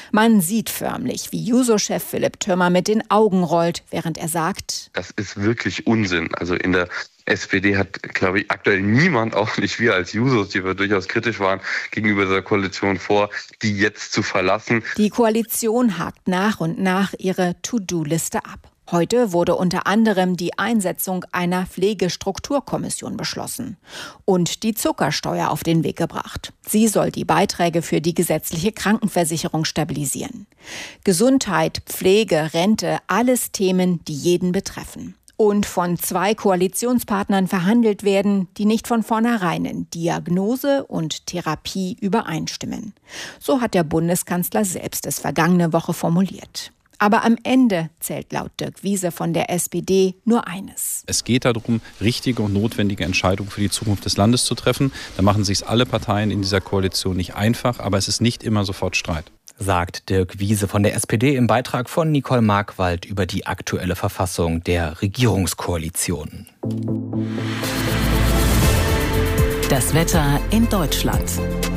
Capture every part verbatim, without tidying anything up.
Man sieht förmlich, wie Juso-Chef Philipp Thömer mit den Augen rollt, während er sagt: Das ist wirklich Unsinn. Also in der S P D hat, glaube ich, aktuell niemand, auch nicht wir als Jusos, die wir durchaus kritisch waren, gegenüber dieser Koalition vor, die jetzt zu verlassen. Die Koalition hakt nach und nach ihre To-Do-Liste ab. Heute wurde unter anderem die Einsetzung einer Pflegestrukturkommission beschlossen und die Zuckersteuer auf den Weg gebracht. Sie soll die Beiträge für die gesetzliche Krankenversicherung stabilisieren. Gesundheit, Pflege, Rente, alles Themen, die jeden betreffen. Und von zwei Koalitionspartnern verhandelt werden, die nicht von vornherein in Diagnose und Therapie übereinstimmen. So hat der Bundeskanzler selbst es vergangene Woche formuliert. Aber am Ende zählt laut Dirk Wiese von der S P D nur eines. Es geht darum, richtige und notwendige Entscheidungen für die Zukunft des Landes zu treffen. Da machen sich alle Parteien in dieser Koalition nicht einfach, aber es ist nicht immer sofort Streit. Sagt Dirk Wiese von der S P D im Beitrag von Nicole Markwald über die aktuelle Verfassung der Regierungskoalition. Das Wetter in Deutschland.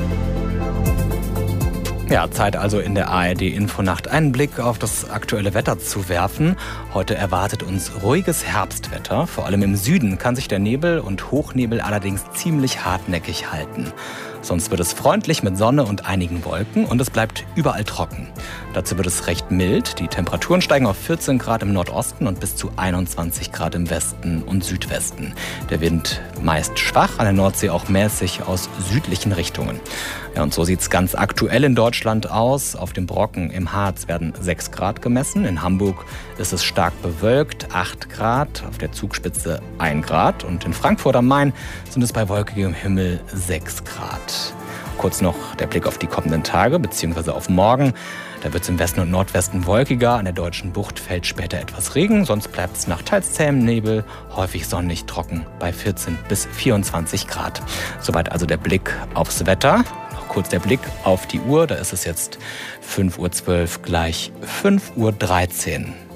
Ja, Zeit also in der A R D-Infonacht einen Blick auf das aktuelle Wetter zu werfen. Heute erwartet uns ruhiges Herbstwetter. Vor allem im Süden kann sich der Nebel und Hochnebel allerdings ziemlich hartnäckig halten. Sonst wird es freundlich mit Sonne und einigen Wolken und es bleibt überall trocken. Dazu wird es recht mild. Die Temperaturen steigen auf vierzehn Grad im Nordosten und bis zu einundzwanzig Grad im Westen und Südwesten. Der Wind meist schwach, an der Nordsee auch mäßig aus südlichen Richtungen. Ja, und so sieht es ganz aktuell in Deutschland aus. Auf dem Brocken im Harz werden sechs Grad gemessen. In Hamburg ist es stark bewölkt, acht Grad. Auf der Zugspitze ein Grad. Und in Frankfurt am Main sind es bei wolkigem Himmel sechs Grad. Kurz noch der Blick auf die kommenden Tage bzw. auf morgen. Da wird es im Westen und Nordwesten wolkiger. An der Deutschen Bucht fällt später etwas Regen. Sonst bleibt es nach teils zähem Nebel häufig sonnig trocken bei vierzehn bis vierundzwanzig Grad. Soweit also der Blick aufs Wetter. Noch kurz der Blick auf die Uhr. Da ist es jetzt fünf Uhr zwölf, gleich fünf Uhr dreizehn.